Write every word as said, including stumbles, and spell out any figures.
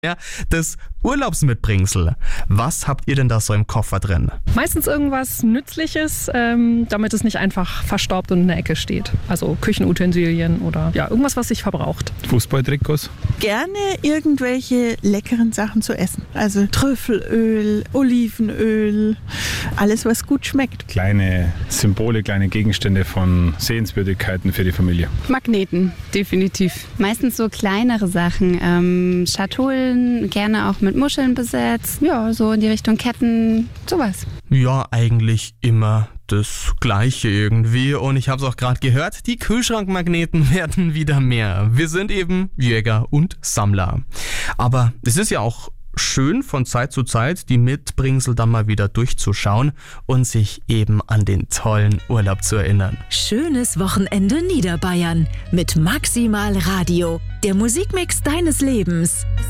Ja, das Urlaubsmitbringsel. Was habt ihr denn da so im Koffer drin? Meistens irgendwas Nützliches, ähm, damit es nicht einfach verstaubt und in der Ecke steht. Also Küchenutensilien oder ja, irgendwas, was sich verbraucht. Fußballtrikots. Gerne irgendwelche leckeren Sachen zu essen. Also Trüffelöl, Olivenöl, alles was gut schmeckt. Kleine Symbole, kleine Gegenstände von Sehenswürdigkeiten für die Familie. Magneten, definitiv. Meistens so kleinere Sachen. Ähm, Schatullen, gerne auch mit Muscheln besetzt. Ja, so in die Richtung Ketten, sowas. Ja, eigentlich immer das Gleiche irgendwie. Und ich habe es auch gerade gehört, die Kühlschrankmagneten werden wieder mehr. Wir sind eben Jäger und Sammler. Aber es ist ja auch schön, von Zeit zu Zeit die Mitbringsel dann mal wieder durchzuschauen und sich eben an den tollen Urlaub zu erinnern. Schönes Wochenende Niederbayern mit Maximal Radio, der Musikmix deines Lebens.